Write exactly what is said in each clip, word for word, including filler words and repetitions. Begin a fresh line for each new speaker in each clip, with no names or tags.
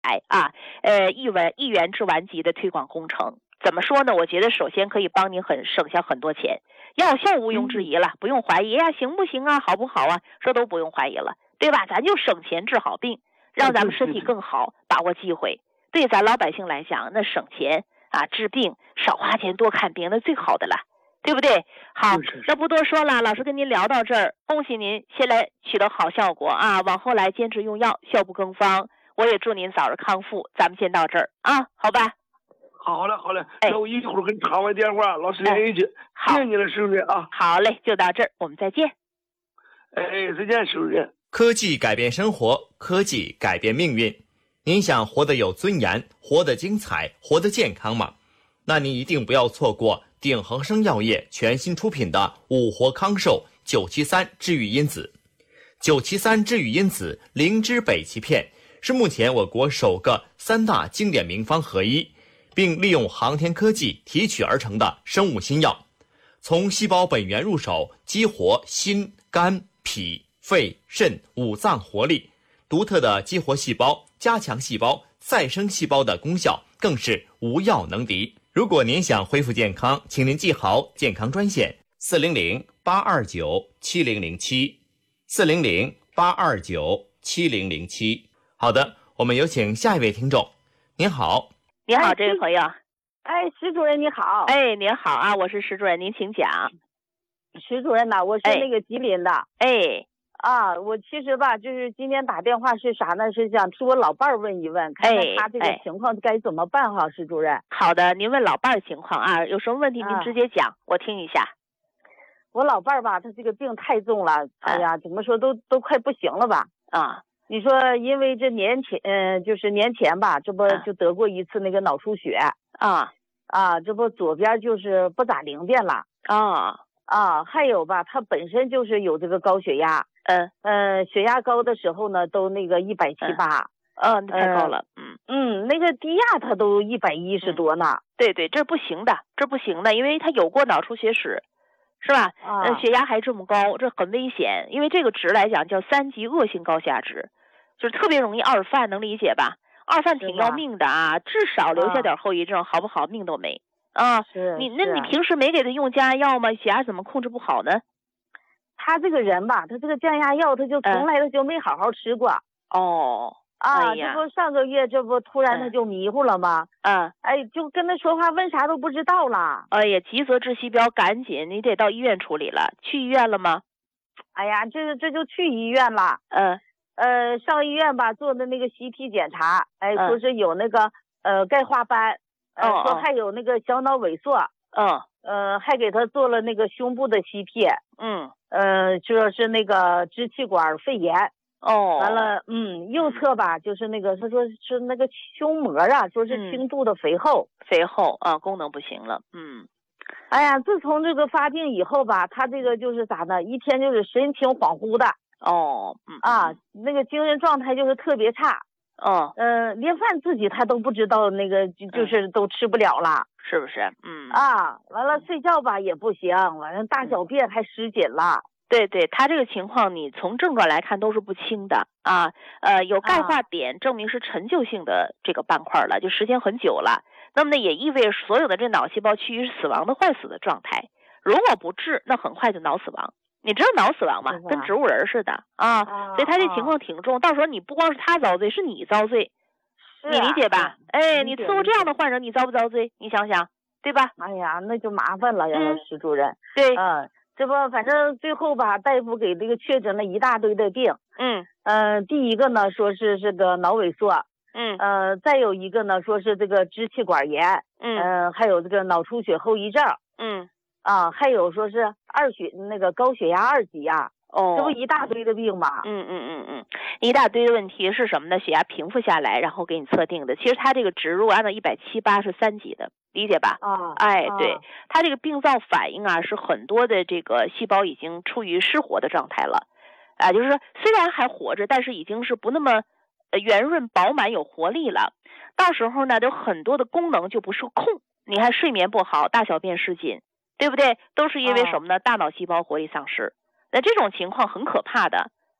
啊，呃，一元一元制顽疾的推广工程。怎么说呢？我觉得首先可以帮你很省下很多钱，药效毋庸置疑了，不用怀疑呀，行不行啊，好不好啊，这都不用怀疑了，对吧？咱就省钱治好病，让咱们身体更好，把握机会。对咱老百姓来讲，那省钱啊，治病少花钱多看病，那最好的了，对不对？好，那不多说了，老师跟您聊到这儿，恭喜您先来取得好效果啊，往后来坚持用药，效不更方。我也祝您早日康复，咱们先到这儿啊，好吧？
好嘞，好嘞，那我一会儿给你插完电话，老师联系去。谢谢你了，师傅啊。
好嘞，就到这儿，我们再见。
哎，再见，师傅。
科技改变生活，科技改变命运。您想活得有尊严，活得精彩，活得健康吗？那您一定不要错过鼎恒生药业全新出品的五活康寿九七三治愈因子。九七三治愈因子灵芝北芪片是目前我国首个三大经典名方合一，并利用航天科技提取而成的生物新药，从细胞本源入手，激活心、肝、脾、肺、肾五脏活力，独特的激活细胞、加强细胞、再生细胞的功效更是无药能敌。如果您想恢复健康，请您记好健康专线四零零八二九七零零七四零零八二九七零零七。好的，我们有请下一位听众。您好。
您好，这位朋友。
哎，石主任你好。
哎，您好啊，我是石主任，您请讲。
石主任呐，我是那个吉林的。
哎。
啊，我其实吧，就是今天打电话是啥呢？是想替我老伴儿问一问，看看他这个情况该怎么办哈，石主任。
好的，您问老伴儿情况啊，有什么问题您直接讲，啊、我听一下。
我老伴儿吧，他这个病太重了，哎呀，怎么说都都快不行了吧？
啊。
你说，因为这年前，嗯、呃，就是年前吧，这不就得过一次那个脑出血
啊
啊，这不左边就是不咋灵便了
啊
啊，还有吧，他本身就是有这个高血压，
嗯
呃，血压高的时候呢，都那个一百七八，
嗯，那太高了，
嗯嗯，那个低压他都一百一十多呢、嗯，
对对，这不行的，这不行的，因为他有过脑出血史。是吧？
啊、
呃，血压还这么高，这很危险。因为这个值来讲叫三级恶性高血压值，就是特别容易二犯，能理解吧？二犯挺要命的啊，至少留下点后遗症，啊、好不好？命都没啊！
是
你那你平时没给他用降压药吗？血压怎么控制不好呢？
他这个人吧，他这个降压药他就从来他就没好好吃过。
嗯、哦。
啊，
哎、
这不上个月这不突然他就迷糊了吗？
嗯，
哎，就跟他说话问啥都不知道了。
哎呀，急则治西标，赶紧你得到医院处理了。去医院了吗？
哎呀，这这就去医院了。
嗯，
呃，上医院吧做的那个 C T 检查，哎，
嗯、
说是有那个呃钙化斑，呃、
哦，
说还有那个小脑萎缩。
嗯，
呃，还给他做了那个胸部的 C T。
嗯，
呃，说是那个支气管肺炎。
哦，
完了，嗯，右侧吧，就是那个他说是那个胸膜啊，说是轻度的肥厚，
嗯、肥厚啊，功能不行了，嗯，
哎呀，自从这个发病以后吧，他这个就是咋的，一天就是神情恍惚的，
哦，嗯
啊，那个精神状态就是特别差，
哦，
呃，连饭自己他都不知道，那个就就是都吃不了了，
是不是？嗯，
啊，完了睡觉吧也不行，完了大小便还失禁了。
对对，他这个情况，你从症状来看都是不轻的啊，呃，有钙化点，证明是陈旧性的这个斑块了，就时间很久了。那么呢，也意味着所有的这脑细胞趋于死亡的坏死的状态。如果不治，那很快就脑死亡。你知道脑死亡吗？跟植物人似的啊，
啊
所以他这情况挺重。到时候你不光是他遭罪，是你遭罪，你理解吧？哎，你伺候这样的患者，你遭不遭罪？你想想，对吧？
哎呀，那就麻烦了呀，
嗯、
石主任。
对，
嗯。这不，反正最后吧，大夫给这个确诊了一大堆的病。
嗯
嗯、呃，第一个呢，说是这个脑萎缩。
嗯。
呃，再有一个呢，说是这个支气管炎。
嗯。
呃，还有这个脑出血后遗症。
嗯。
啊，还有说是二血那个高血压二级呀。
哦。
这不一大堆的病吗？
嗯嗯嗯嗯，一大堆的问题是什么呢？血压平复下来，然后给你测定的。其实他这个值如果按照一百七八是三级的。理解吧？
啊，
哎，
啊、
对，它这个病灶反应啊，是很多的这个细胞已经处于失活的状态了，啊，就是说虽然还活着，但是已经是不那么圆润饱满有活力了。到时候呢，有很多的功能就不受控。你看睡眠不好，大小便失禁，对不对？都是因为什么呢？啊、大脑细胞活力丧失。那这种情况很可怕的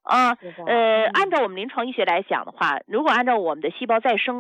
啊，呃，按照我们临床医学来讲的话，如果按照我们的细胞再生